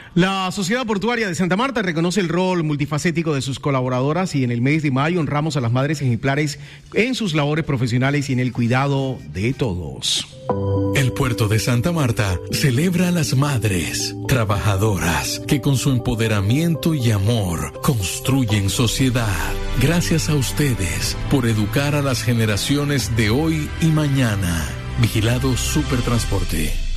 La Sociedad Portuaria de Santa Marta reconoce el rol multifacético de sus colaboradoras y en el mes de mayo honramos a las madres ejemplares en sus labores profesionales y en el cuidado de todos. El puerto de Santa Marta celebra a las madres trabajadoras que con su empoderamiento y amor construyen sociedad. Gracias a ustedes por educar a las generaciones de hoy y mañana. Vigilado Supertransporte.